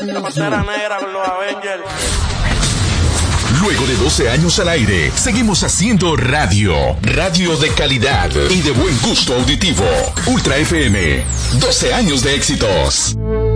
La Pantera Negra con los Avengers. Luego de 12 años al aire, seguimos haciendo radio. Radio de calidad y de buen gusto auditivo. Ultra FM. 12 años de éxitos.